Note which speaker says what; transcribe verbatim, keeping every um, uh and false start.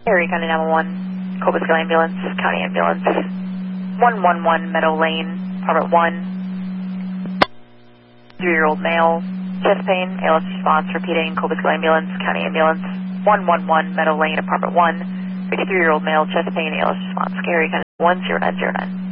Speaker 1: Erie County nine one one, Cobblestone Ambulance, County Ambulance, one one one Meadow Lane, Apartment one, three-year-old male, chest pain, A L S response, repeating, Cobblestone Ambulance, County Ambulance, one one one Meadow Lane, Apartment one, fifty-three-year-old male, chest pain, A L S response, Erie County one zero nine zero nine.